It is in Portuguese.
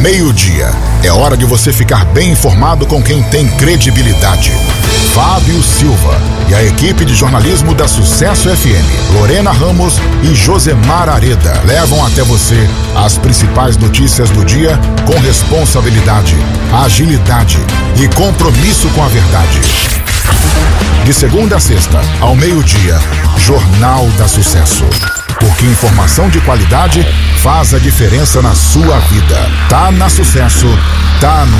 Meio-dia. É hora de você ficar bem informado com quem tem credibilidade. Fábio Silva e a equipe de jornalismo da Sucesso FM, Lorena Ramos e Josemar Areda, levam até você as principais notícias do dia com responsabilidade, agilidade e compromisso com a verdade. De segunda a sexta, ao meio-dia, Jornal da Sucesso. Porque informação de qualidade faz a diferença na sua vida. Tá na Sucesso, tá no